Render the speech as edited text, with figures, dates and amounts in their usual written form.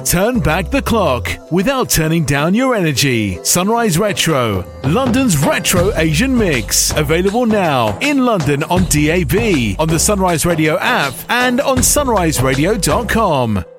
Turn back the clock without turning down your energy. Sunrise Retro, London's retro Asian mix. Available now in London on DAB, on the Sunrise Radio app, and on sunriseradio.com.